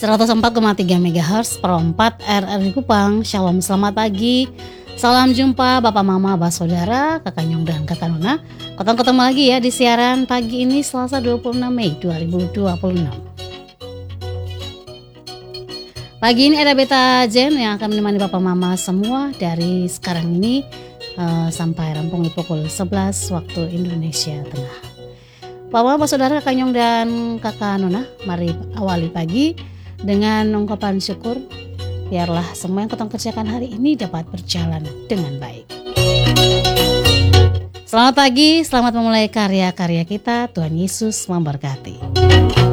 104,3 MHz per 4 RRI Kupang. Shalom, selamat pagi. Salam jumpa Bapak Mama, Abah Saudara, Kakak Nyong dan Kakak Nona. Ketemu lagi ya di siaran pagi ini Selasa 26 Mei 2026. Pagi ini ada Beta Jen yang akan menemani Bapak Mama semua dari sekarang ini sampai rampung di pukul 11 waktu Indonesia Tengah. Bapak Saudara, Kakak Nyong dan Kakak Nona, mari awali pagi dengan ungkapan syukur. Biarlah semua yang kita kerjakan hari ini dapat berjalan dengan baik. Selamat pagi, selamat memulai karya-karya kita. Tuhan Yesus memberkati.